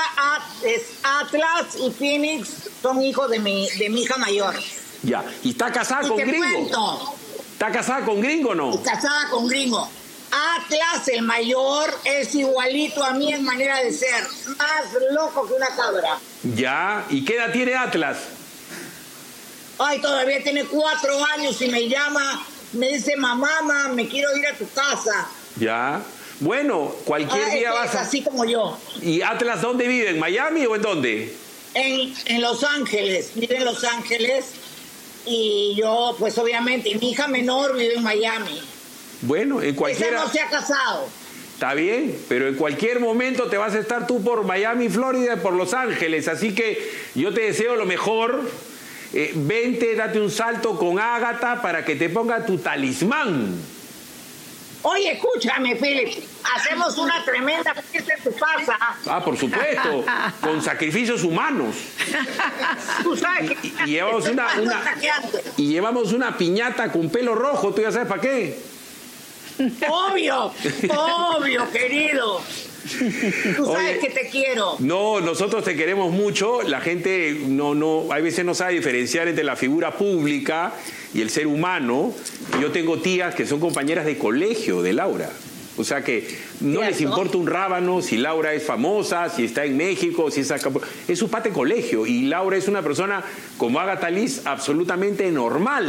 Atlas y Phoenix son hijos de mi hija mayor. Ya. ¿Y está casada con gringo? ¿Está casada con gringo o no? Casada con gringo. Atlas, el mayor, es igualito a mí en manera de ser. Más loco que una cabra. Ya. ¿Y qué edad tiene Atlas? Ay, todavía tiene 4 años y me llama, me dice, mamá, me quiero ir a tu casa. Ya. Bueno, cualquier día vas a... así como yo. ¿Y Atlas dónde vive? ¿En Miami o en dónde? En Los Ángeles. Vive en Los Ángeles. Y yo, pues obviamente, mi hija menor vive en Miami. Bueno, en cualquier... Ella no se ha casado. Está bien, pero en cualquier momento te vas a estar tú por Miami, Florida, por Los Ángeles. Así que yo te deseo lo mejor. Vente, date un salto con Ágata para que te ponga tu talismán. Oye, escúchame, Philip. Hacemos una tremenda fiesta en tu casa. Ah, por supuesto. Con sacrificios humanos. Tú sabes que y llevamos una piñata con pelo rojo. ¿Tú ya sabes para qué? Obvio, querido. Tú sabes que te quiero. No, nosotros te queremos mucho. La gente hay veces no sabe diferenciar entre la figura pública y el ser humano. Yo tengo tías que son compañeras de colegio de Laura. O sea que no les importa un rábano si Laura es famosa, si está en México, si es acá. Es su pata de colegio. Y Laura es una persona, como Ágata Liz, absolutamente normal.